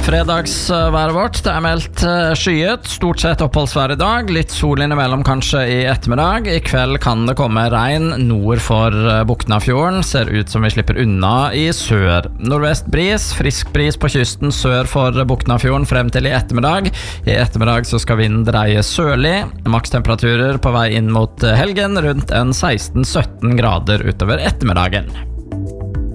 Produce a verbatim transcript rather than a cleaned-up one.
Fredagsværet vårt, det er meldt skyet, stort sett oppholdsvær i dag, litt sol innimellom kanskje i ettermiddag. I kveld kan det komme regn nord for Boknafjorden, ser ut som vi slipper unna i sør. Nordvest bris, frisk bris på kysten sør for Boknafjorden frem til i ettermiddag. I ettermiddag så skal vinden dreie sørlig, makstemperaturer på vei inn mot helgen rundt en seksten sytten grader utover ettermiddagen.